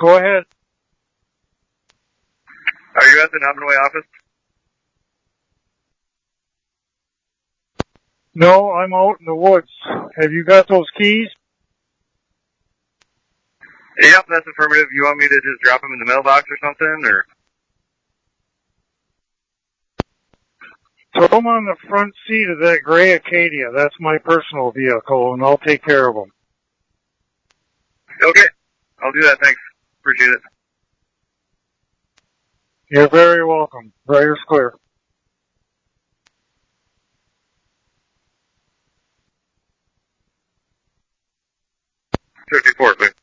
Go ahead. Are you at the Nominaway office? No, I'm out in the woods. Have you got those keys? Yep, that's affirmative. You want me to just drop them in the mailbox or something, or? Throw them on the front seat of that gray Acadia. That's my personal vehicle, and I'll take care of them. Okay. I'll do that, thanks. Appreciate it. You're very welcome. Briar's clear. 54, please.